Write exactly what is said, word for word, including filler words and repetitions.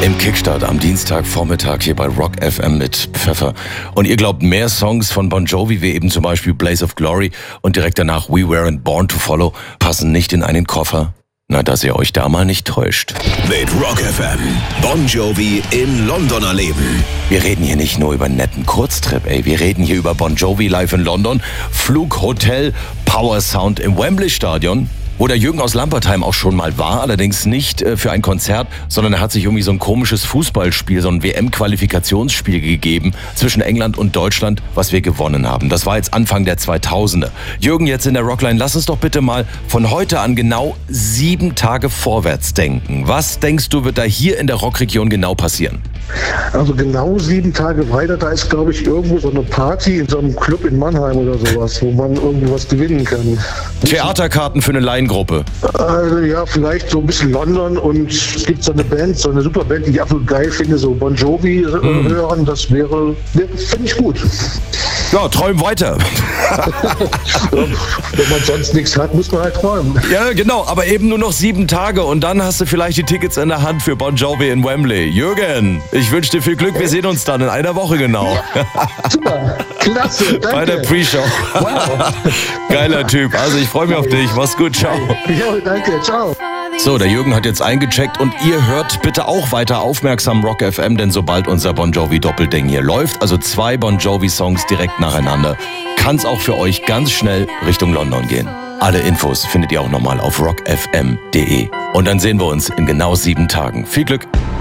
Im Kickstart am Dienstagvormittag hier bei Rock F M mit Pfeffer. Und ihr glaubt, mehr Songs von Bon Jovi wie eben zum Beispiel Blaze of Glory und direkt danach We Weren't Born to Follow passen nicht in einen Koffer? Na, dass ihr euch da mal nicht täuscht. Mit Rock F M. Bon Jovi in London erleben. Wir reden hier nicht nur über einen netten Kurztrip, ey. Wir reden hier über Bon Jovi live in London, Flug, Hotel, Power Sound im Wembley Stadion, wo der Jürgen aus Lampertheim auch schon mal war, allerdings nicht äh, für ein Konzert, sondern er hat sich irgendwie so ein komisches Fußballspiel, so ein W M-Qualifikationsspiel gegeben zwischen England und Deutschland, was wir gewonnen haben. Das war jetzt Anfang der zweitausender. Jürgen, jetzt in der Rockline, lass uns doch bitte mal von heute an genau sieben Tage vorwärts denken. Was denkst du, wird da hier in der Rockregion genau passieren? Also genau sieben Tage weiter, da ist, glaube ich, irgendwo so eine Party in so einem Club in Mannheim oder sowas, wo man irgendwie was gewinnen kann. Theaterkarten für eine Laiengruppe. Also ja, vielleicht so ein bisschen London, und es gibt so eine Band, so eine super Band, die ich absolut geil finde, so Bon Jovi äh, mm. hören, das wäre, wäre finde ich gut. Ja, träum weiter. Wenn man sonst nichts hat, muss man halt träumen. Ja, genau, aber eben nur noch sieben Tage und dann hast du vielleicht die Tickets in der Hand für Bon Jovi in Wembley. Jürgen, ich wünsche dir viel Glück, wir sehen uns dann in einer Woche genau. Super, klasse, danke. Bei der Pre-Show. Wow. Geiler Typ, also ich freue mich auf dich, mach's gut, ciao. Ja, danke, ciao. So, der Jürgen hat jetzt eingecheckt und ihr hört bitte auch weiter aufmerksam Rock F M, denn sobald unser Bon Jovi Doppelding hier läuft, also zwei Bon Jovi Songs direkt nacheinander, kann es auch für euch ganz schnell Richtung London gehen. Alle Infos findet ihr auch nochmal auf rock f m punkt d e. Und dann sehen wir uns in genau sieben Tagen. Viel Glück!